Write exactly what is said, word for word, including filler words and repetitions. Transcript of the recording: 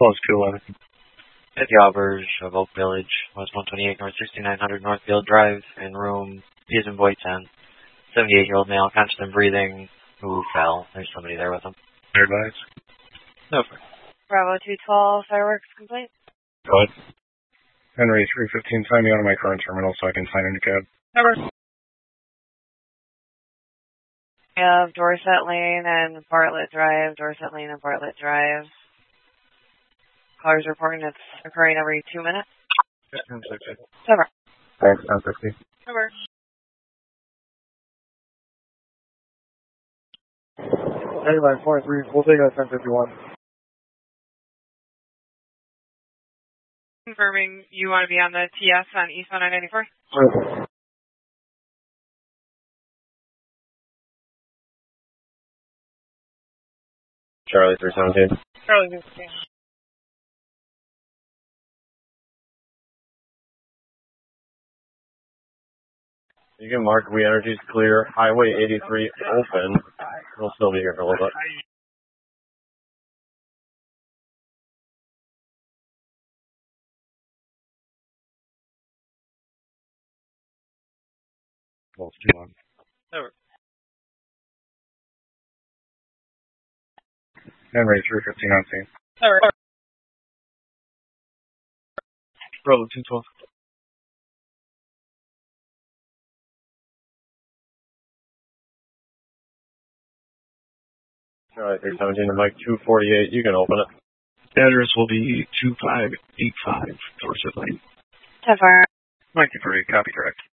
Close two eleven. At the Auberge of Oak Village, was one twenty-eight North sixty-nine hundred Northfield Drive, in room P as in boy ten. seventy-eight-year-old male, conscious and breathing, who fell. There's somebody there with him. Advise. No. Bravo two twelve, fireworks complete. Go ahead. Henry three fifteen, sign me out of my current terminal so I can sign in the cab. Never. We have Dorset Lane and Bartlett Drive, Dorset Lane and Bartlett Drive. Callers reporting it's occurring every two minutes. ten sixty. Never. Thanks, ten sixty. Never. Anyway, four three, we'll take it at ten fifty-one. Confirming you want to be on the T S on East one ninety-four? Sure. Charlie three seventeen. Charlie three seventeen. You can mark We Energy's clear. Highway eighty-three open. We'll still be here for a little bit. Close two one. Over. Henry three fifteen on scene. Over. Bravo two twelve. Charlie three seventeen to Mike two forty-eight. You can open it. The address will be two five eight five Dorset Lane. Never. Mike two forty-eight, copy correct.